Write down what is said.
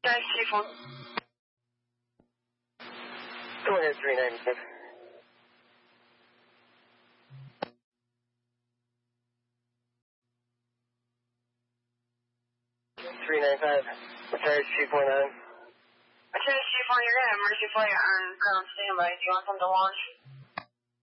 Charge 24. Go ahead, 395. 395. Charge 249. Charge 24, you're going to have emergency flight on ground standby. Do you want them to launch?